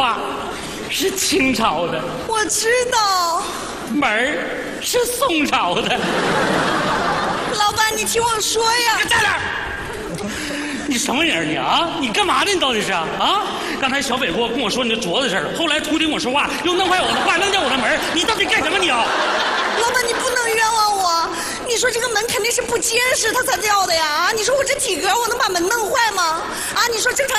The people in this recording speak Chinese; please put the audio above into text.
画是清朝的， 我知道。 门儿是宋朝的。 老板，你听我说呀。 你在哪儿？你什么人你啊？你干嘛呢？你到底是啊？刚才小北跟我说你的镯子事儿，后来图听我说话，又弄坏我的画，弄掉我的门，你到底干什么你啊？ 老板，你不能冤枉我。你说这个门肯定是不结实，它才掉的呀！你说我这体格，我能把门弄坏吗？你说正常